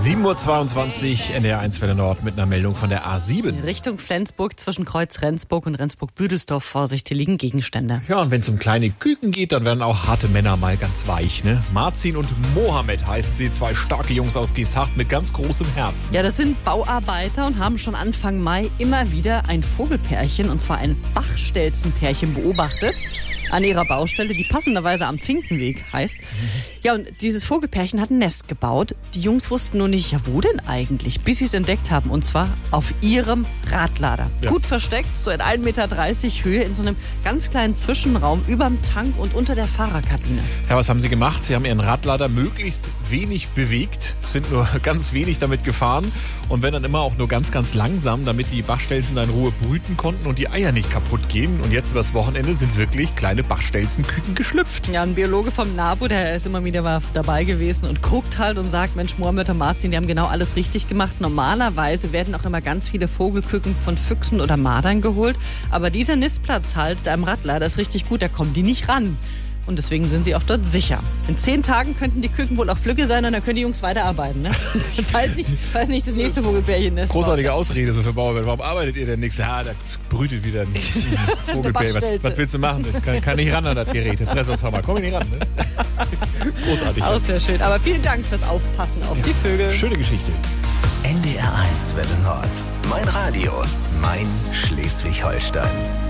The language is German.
7:22 Uhr, NDR1 Welle Nord mit einer Meldung von der A7. Richtung Flensburg zwischen Kreuz Rendsburg und Rendsburg-Büdelsdorf. Vorsicht, hier liegen Gegenstände. Ja, und wenn es um kleine Küken geht, dann werden auch harte Männer mal ganz weich, ne? Marzin und Mohammed heißen sie, zwei starke Jungs aus Geesthacht mit ganz großem Herzen. Ja, das sind Bauarbeiter und haben schon Anfang Mai immer wieder ein Vogelpärchen, und zwar ein Bachstelzenpärchen, beobachtet. An ihrer Baustelle, die passenderweise am Finkenweg heißt. Ja, und dieses Vogelpärchen hat ein Nest gebaut. Die Jungs wussten nur nicht, ja, wo denn eigentlich, bis sie es entdeckt haben. Und zwar auf ihrem Radlader. Ja. Gut versteckt, so in 1,30 Meter Höhe, in so einem ganz kleinen Zwischenraum überm Tank und unter der Fahrerkabine. Ja, was haben sie gemacht? Sie haben ihren Radlader möglichst wenig bewegt, sind nur ganz wenig damit gefahren und wenn dann immer auch nur ganz, ganz langsam, damit die Bachstelzen in Ruhe brüten konnten und die Eier nicht kaputt gehen. Und jetzt übers Wochenende sind wirklich kleine Bachstelzenküken geschlüpft. Ja, ein Biologe vom NABU, der ist immer wieder dabei gewesen und guckt halt und sagt, Mensch, Mohammed und Marzin, die haben genau alles richtig gemacht. Normalerweise werden auch immer ganz viele Vogelküken von Füchsen oder Mardern geholt. Aber dieser Nistplatz halt, da im Radlader, ist richtig gut, da kommen die nicht ran. Und deswegen sind sie auch dort sicher. In 10 Tagen könnten die Küken wohl auch Flügge sein und dann können die Jungs weiterarbeiten. Ne? Ich weiß nicht, das nächste Vogelpärchen ist. Großartige Ausrede so für Bauarbeiter. Warum arbeitet ihr denn nichts? Ja, da brütet wieder ein Vogelpärchen. Was willst du machen? Kann nicht ran an das Gerät. Pressungshammer. Komm ich nicht ran. Ne? Großartig. Auch sehr schön. Aber vielen Dank fürs Aufpassen auf die Vögel. Schöne Geschichte. NDR1 Welle Nord. Mein Radio. Mein Schleswig-Holstein.